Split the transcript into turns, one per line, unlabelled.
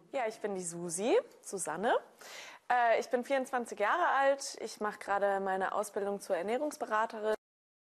Ja, ich bin die Susanne. Ich bin 24 Jahre alt. Ich mache gerade meine Ausbildung zur Ernährungsberaterin